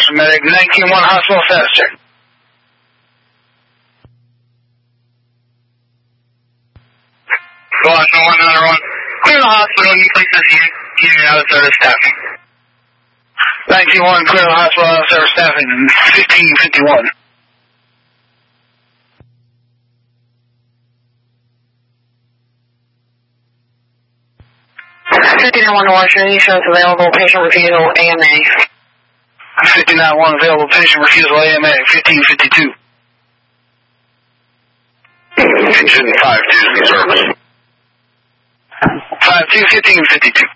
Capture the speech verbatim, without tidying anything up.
Boston Medic, nineteen one hospital status check. Boston one nine one. Clear the hospital, you please this unit out of service staffing. nineteen one, clear the hospital out of service staffing, fifteen fifty-one. fifty-nine one Washington, shows available patient refusal A M A. fifty-nine one available patient refusal A M A, fifteen fifty-two. Engine five two, service. five two, fifteen fifty-two.